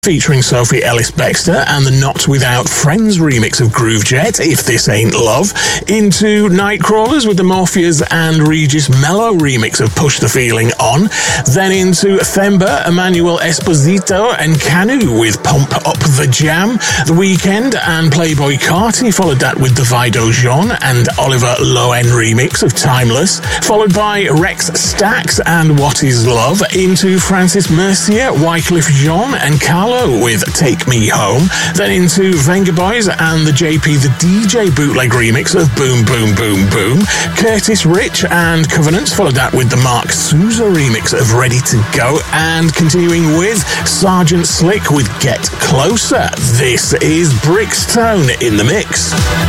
featuring Sophie Ellis-Bextor and the Not Without Friends remix of Groove Jet, If This Ain't Love, into Nightcrawlers with the Morpheus and Regis Mello remix of Push the Feeling On, then into Themba, Emmanuel Esposito and Canu with Pump Up the Jam, The Weeknd and Playboy Carti followed that with Davido Jean and Oliver Loen remix of Timeless, followed by Rex Stax and What Is Love, into Francis Mercier, Wycliffe Jean and Carlo with Take Me Home, then into Venga Boys and the JP the DJ bootleg remix of Boom Boom Boom Boom, Curtis Rich and Covenants followed that with the Mark Souza remix of Ready to Go, and continuing with Sergeant Slick with Get Closer. This is Brickstone in the mix.